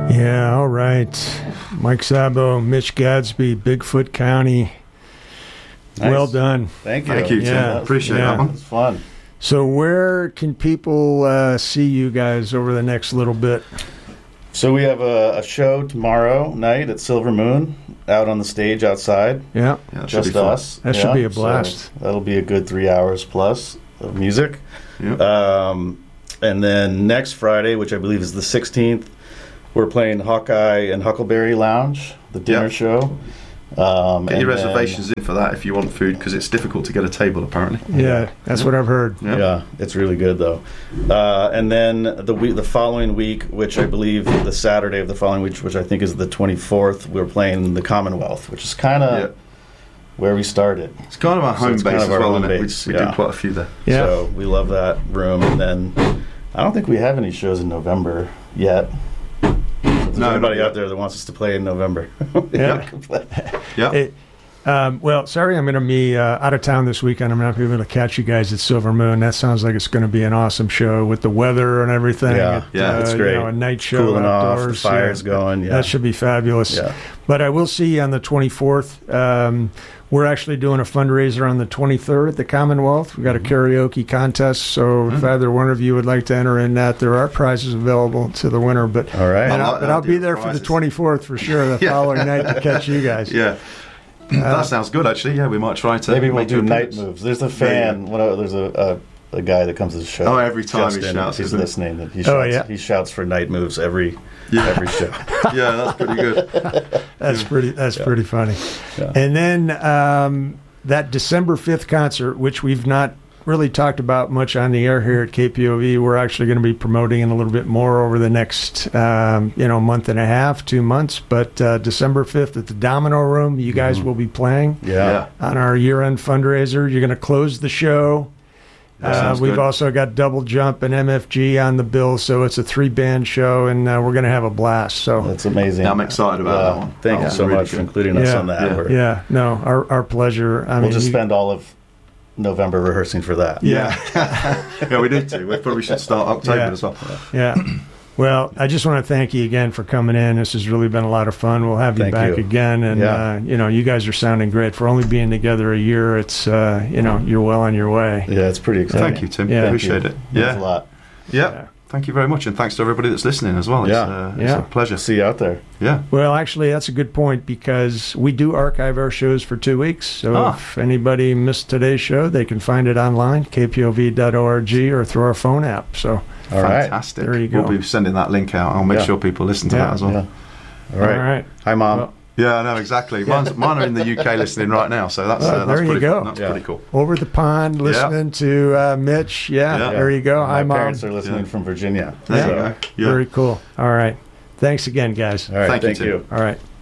Yeah, all right. Mike Szabo, Mitch Gadsby, Bigfoot County. Nice. Well done. Thank you. Thank you, Tim. Yeah. Appreciate Yeah. that one. It's fun. So where can people see you guys over the next little bit? So we have a show tomorrow night at Silver Moon, out on the stage outside. Yeah, Yeah, that should be Just fun. us. that should be a blast. So that'll be a good 3 hours plus of music. Yeah. And then next Friday, which I believe is the 16th, we're playing Hawkeye and Huckleberry Lounge, the dinner Yeah. show. Get your and then- reservations in for that if you want food, because it's difficult to get a table, apparently. Yeah, that's what I've heard. Yeah, it's really good though. And then the following week, which I believe the Saturday of the following week, which I think is the 24th, we're playing the Commonwealth, which is kind of where we started. It's kind of our home it's base kind as of our well, home isn't it? base, We yeah. do quite a few there. Yeah. So we love that room. And then I don't think we have any shows in November yet. So if there's anybody out there that wants us to play in November, Yeah. we can play. Yeah. Hey, well, sorry, I'm going to be out of town this weekend. I'm not going to be able to catch you guys at Silver Moon. That sounds like it's going to be an awesome show with the weather and everything. Yeah, it's great. A night show Cooling off, the outdoors. fire's going. Yeah, That should be fabulous. Yeah. But I will see you on the 24th. We're actually doing a fundraiser on the 23rd at the Commonwealth. We've got a karaoke contest, so if either one of you would like to enter in that, there are prizes available to the winner. But All right. I'll be there for the 24th for sure, the following night to catch you guys. Yeah. That sounds good, actually. Yeah, we might try to. Maybe we'll make do an night appearance. moves. There's a fan. There's a guy that comes to the show. Oh, every time he Justin, shouts, he's isn't it? listening. That he Oh, shouts, yeah. he shouts for night moves every show. Yeah, that's pretty good. That's pretty funny. Yeah. And then that December 5th concert, which we've not really talked about much on the air here at KPOV, we're actually going to be promoting it a little bit more over the next month and a half, 2 months. But December 5th at the Domino Room, you guys will be playing Yeah. on our year-end fundraiser. You're going to close the show. sounds We've good. also got Double Jump and MFG on the bill, so it's a 3-band show, and we're going to have a blast. So That's amazing. Yeah, I'm excited about that one. Thank you That's so really much for good. including us Yeah. on that. Yeah. We're- yeah, no, our pleasure. I We'll mean, just spend all of November rehearsing for that. Yeah. Yeah, we did too. We probably should start October Yeah. as well. Yeah. Well, I just want to thank you again for coming in. This has really been a lot of fun. We'll have you Thank back you. again. And, Yeah. you guys are sounding great. For only being together a year, it's, you're well on your way. Yeah, it's pretty exciting. Thank you, Tim. Yeah. Appreciate it. Means Yeah. a lot. Yeah. Yeah. Thank you very much. And thanks to everybody that's listening as well. It's, Yeah. it's Yeah. a pleasure. See you out there. Yeah. Well, actually, that's a good point because we do archive our shows for 2 weeks. So Ah. if anybody missed today's show, they can find it online, kpov.org, or through our phone app. So, All right. Fantastic. There you go. We'll be sending that link out. I'll make Yeah. sure people listen to Yeah. that as well. Yeah. All right. all right. Hi, Mom. Well, Yeah, I know, exactly. Mine are in the UK listening right now, so that's Well, that's there you pretty go. That's Yeah. pretty cool. Over the pond, listening to Mitch. Yeah, Yeah. there you go. My Hi, Mom. parents are listening Yeah. from Virginia. There Yeah. you go. Yeah. Very cool. All right. Thanks again, guys. All right. Thank you, Thank Tim. you. All right.